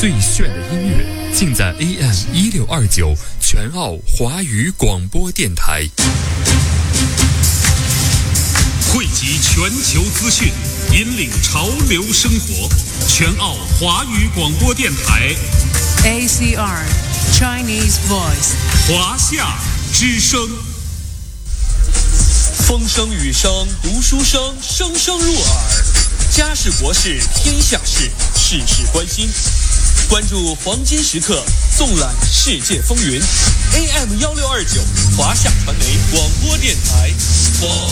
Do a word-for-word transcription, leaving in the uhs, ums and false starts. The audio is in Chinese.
最炫的音乐尽在 A M 一六二九全澳华语广播电台， 汇集全球资讯，引领潮流生活。全澳华语广播电台 A C R Chinese Voice 华夏之声。 风声雨声读书声，声声入耳。家事国事天下事，事事关心。关注黄金时刻，纵览世界风云。A M 一六二九华夏传媒广播电台，华